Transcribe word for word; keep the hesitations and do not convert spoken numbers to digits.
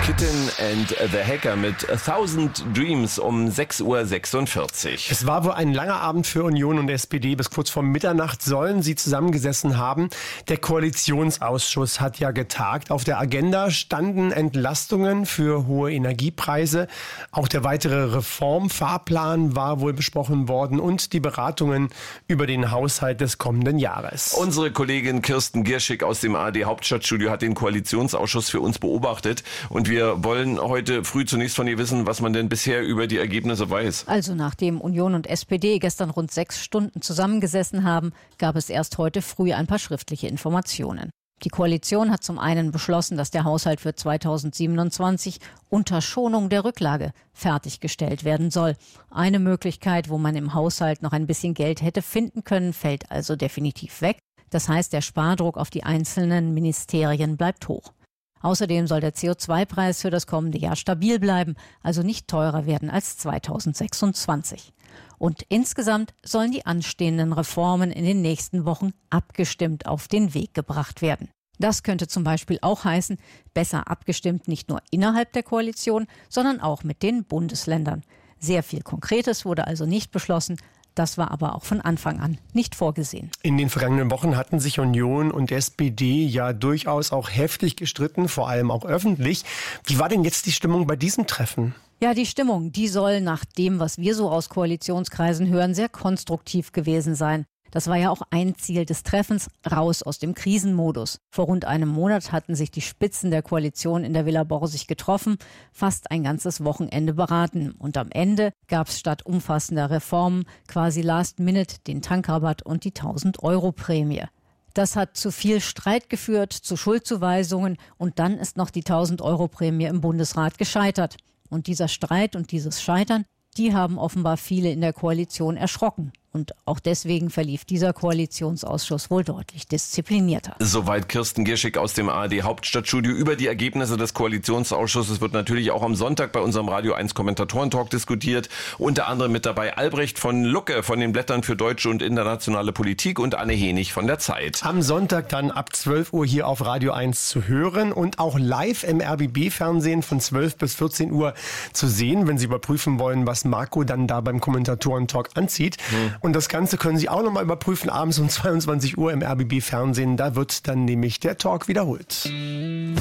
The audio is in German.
Kitten and the Hacker mit A Thousand Dreams um sechs Uhr sechsundvierzig. Es war wohl ein langer Abend für Union und S P D. Bis kurz vor Mitternacht sollen sie zusammengesessen haben. Der Koalitionsausschuss hat ja getagt. Auf der Agenda standen Entlastungen für hohe Energiepreise. Auch der weitere Reformfahrplan war wohl besprochen worden und die Beratungen über den Haushalt des kommenden Jahres. Unsere Kollegin Kirsten Gierschik aus dem A R D Hauptstadtstudio hat den Koalitionsausschuss für uns beobachtet. Und wir wollen heute früh zunächst von ihr wissen, was man denn bisher über die Ergebnisse weiß. Also nachdem Union und S P D gestern rund sechs Stunden zusammengesessen haben, gab es erst heute früh ein paar schriftliche Informationen. Die Koalition hat zum einen beschlossen, dass der Haushalt für zweitausendsiebenundzwanzig unter Schonung der Rücklage fertiggestellt werden soll. Eine Möglichkeit, wo man im Haushalt noch ein bisschen Geld hätte finden können, fällt also definitiv weg. Das heißt, der Spardruck auf die einzelnen Ministerien bleibt hoch. Außerdem soll der C O zwei Preis für das kommende Jahr stabil bleiben, also nicht teurer werden als zweitausendsechsundzwanzig. Und insgesamt sollen die anstehenden Reformen in den nächsten Wochen abgestimmt auf den Weg gebracht werden. Das könnte zum Beispiel auch heißen, besser abgestimmt nicht nur innerhalb der Koalition, sondern auch mit den Bundesländern. Sehr viel Konkretes wurde also nicht beschlossen. Das war aber auch von Anfang an nicht vorgesehen. In den vergangenen Wochen hatten sich Union und S P D ja durchaus auch heftig gestritten, vor allem auch öffentlich. Wie war denn jetzt die Stimmung bei diesem Treffen? Ja, die Stimmung, die soll nach dem, was wir so aus Koalitionskreisen hören, sehr konstruktiv gewesen sein. Das war ja auch ein Ziel des Treffens, raus aus dem Krisenmodus. Vor rund einem Monat hatten sich die Spitzen der Koalition in der Villa Borsig getroffen, fast ein ganzes Wochenende beraten. Und am Ende gab es statt umfassender Reformen quasi last minute den Tankrabatt und die tausend-Euro-Prämie. Das hat zu viel Streit geführt, zu Schuldzuweisungen und dann ist noch die tausend-Euro-Prämie im Bundesrat gescheitert. Und dieser Streit und dieses Scheitern, die haben offenbar viele in der Koalition erschrocken. Und auch deswegen verlief dieser Koalitionsausschuss wohl deutlich disziplinierter. Soweit Kirsten Gierschik aus dem A R D Hauptstadtstudio. Über die Ergebnisse des Koalitionsausschusses wird natürlich auch am Sonntag bei unserem Radio eins Kommentatoren-Talk diskutiert. Unter anderem mit dabei Albrecht von Lucke von den Blättern für deutsche und internationale Politik und Anne Henig von der Zeit. Am Sonntag dann ab zwölf Uhr hier auf Radio eins zu hören und auch live im R B B-Fernsehen von zwölf bis vierzehn Uhr zu sehen, wenn Sie überprüfen wollen, was Marco dann da beim Kommentatoren-Talk anzieht. Hm. Und das Ganze können Sie auch nochmal überprüfen, abends um zweiundzwanzig Uhr im R B B-Fernsehen. Da wird dann nämlich der Talk wiederholt.